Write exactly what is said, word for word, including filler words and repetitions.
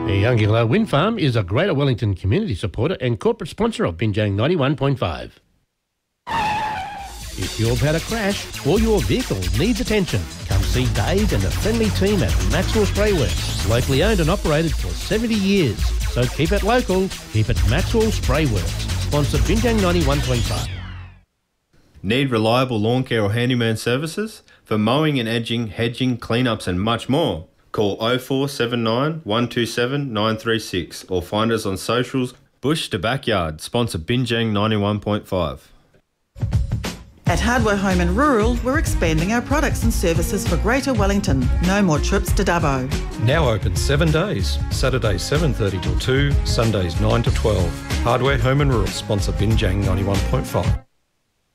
The Younginglow Wind Farm is a Greater Wellington community supporter and corporate sponsor of Binjang ninety-one point five. If you've had a crash or your vehicle needs attention, come see Dave and the friendly team at Maxwell Spray Works. Locally owned and operated for seventy years. So keep it local, keep it Maxwell Spray Works. Sponsor Binjang ninety-one point five. Need reliable lawn care or handyman services? For mowing and edging, hedging, cleanups and much more? Call oh four seven nine, one two seven, nine three six or find us on socials. Bush to Backyard, sponsor Binjang ninety-one point five. At Hardware Home and Rural, we're expanding our products and services for Greater Wellington. No more trips to Dubbo. Now open seven days. Saturdays seven thirty till two, Sundays nine to twelve. Hardware Home and Rural, sponsor Binjang ninety-one point five.